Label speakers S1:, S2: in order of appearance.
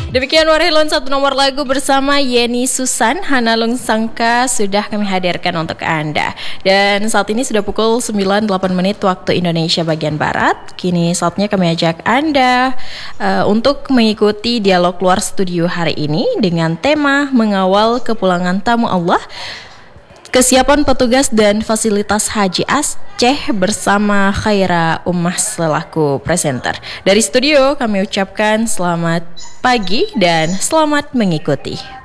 S1: Demikian Warilon satu nomor lagu bersama Yeni Susan, Hana Lung Sangka sudah kami hadirkan untuk Anda. Dan saat ini sudah pukul 9.08 menit waktu Indonesia bagian Barat. Kini saatnya kami ajak Anda untuk mengikuti dialog luar studio hari ini dengan tema mengawal kepulangan tamu Allah, kesiapan petugas dan fasilitas Haji Aceh bersama Khaira Ummah selaku presenter. Dari studio kami ucapkan selamat pagi dan selamat mengikuti.